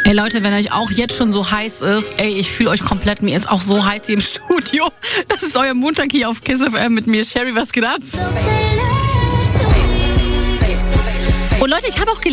Ey Leute, wenn euch auch jetzt schon so heiß ist, ey, ich fühle euch komplett, mir ist auch so heiß hier im Studio. Das ist euer Montag hier auf Kiss FM mit mir, Sherry, was geht ab? Und Leute, ich habe auch